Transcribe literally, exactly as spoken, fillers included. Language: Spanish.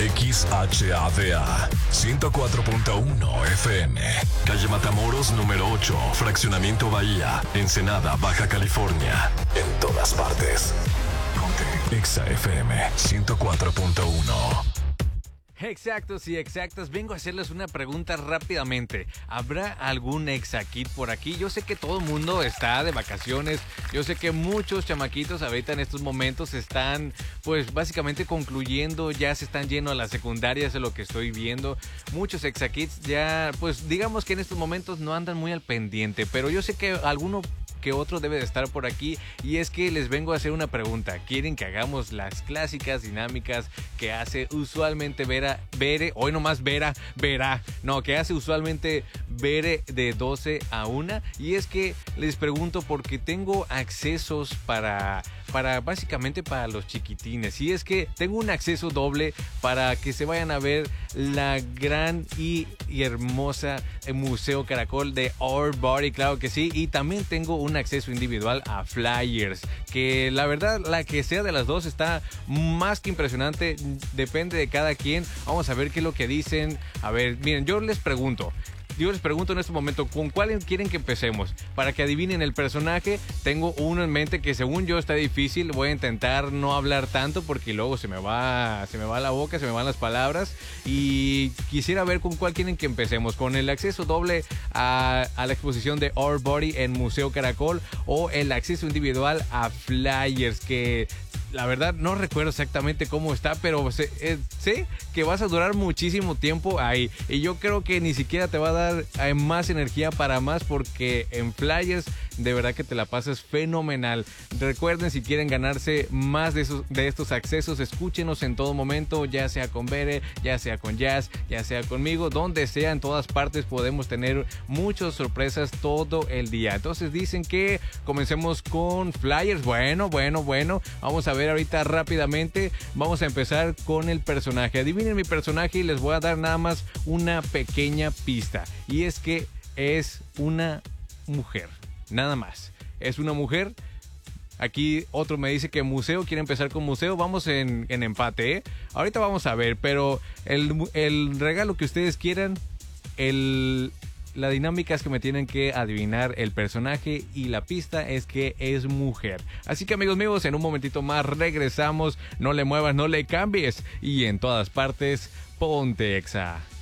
X H A D A ciento cuatro punto uno F M. Calle Matamoros número ocho, Fraccionamiento Bahía, Ensenada, Baja California. En todas partes. Ponte Exa F M ciento cuatro punto uno. Exactos y exactas, vengo a hacerles una pregunta rápidamente. ¿Habrá algún Exakid por aquí? Yo sé que todo el mundo está de vacaciones. Yo sé que muchos chamaquitos ahorita en estos momentos están, pues básicamente concluyendo, ya se están yendo a la secundaria, eso es lo que estoy viendo. Muchos Exakids ya, pues digamos que en estos momentos no andan muy al pendiente, pero yo sé que alguno que otro debe de estar por aquí, y es que les vengo a hacer una pregunta. ¿Quieren que hagamos las clásicas dinámicas que hace usualmente Vera, Bere, hoy nomás Vera, Vera, no, que hace usualmente Bere de doce a una? Y es que les pregunto porque tengo accesos para, para básicamente para los chiquitines, y es que tengo un acceso doble para que se vayan a ver la gran y, y hermosa Museo Caracol de Our Body, claro que sí, y también tengo un acceso individual a flyers, que la verdad la que sea de las dos está más que impresionante, depende de cada quien. Vamos a ver qué es lo que dicen. A ver, miren, yo les pregunto Yo les pregunto en este momento, ¿con cuál quieren que empecemos? Para que adivinen el personaje, tengo uno en mente que según yo está difícil. Voy a intentar no hablar tanto porque luego se me va, se me va la boca, se me van las palabras. Y quisiera ver con cuál quieren que empecemos. ¿Con el acceso doble a, a la exposición de Our Body en Museo Caracol, o el acceso individual a flyers, que la verdad no recuerdo exactamente cómo está, pero sé, eh, sé que vas a durar muchísimo tiempo ahí, y yo creo que ni siquiera te va a dar eh, más energía para más, porque en flyers de verdad que te la pasas fenomenal. Recuerden, si quieren ganarse más de, esos, de estos accesos, escúchenos en todo momento, ya sea con Bere, ya sea con Jazz, ya sea conmigo, donde sea, en todas partes podemos tener muchas sorpresas todo el día. Entonces dicen que comencemos con flyers. Bueno, bueno, bueno, vamos a ver ahorita rápidamente. Vamos a empezar con el personaje. Adivinen mi personaje y les voy a dar nada más una pequeña pista, y es que es una mujer. Nada más. Es una mujer. Aquí otro me dice que museo. Quiere empezar con museo. Vamos en, en empate, ¿eh? Ahorita vamos a ver. Pero el, el regalo que ustedes quieran, el, la dinámica es que me tienen que adivinar el personaje, y la pista es que es mujer. Así que, amigos míos, en un momentito más regresamos. No le muevas, no le cambies. Y en todas partes, ponte Exa.